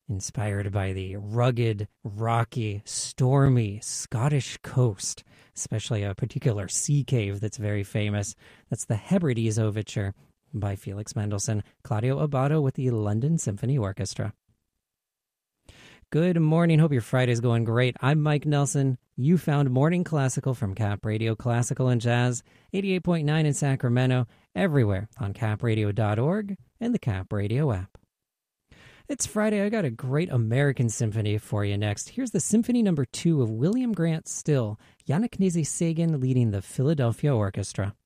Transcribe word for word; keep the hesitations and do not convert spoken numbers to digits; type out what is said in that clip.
inspired by the rugged, rocky, stormy Scottish coast, especially a particular sea cave that's very famous. That's the Hebrides Overture by Felix Mendelssohn, Claudio Abbado with the London Symphony Orchestra. Good morning. Hope your Friday's going great. I'm Mike Nelson. You found Morning Classical from Cap Radio Classical and Jazz, eighty-eight point nine in Sacramento, everywhere on cap radio dot org and the Cap Radio app. It's Friday. I got a great American symphony for you next. Here's the Symphony Number Two of William Grant Still, Yannick Nézet-Séguin leading the Philadelphia Orchestra.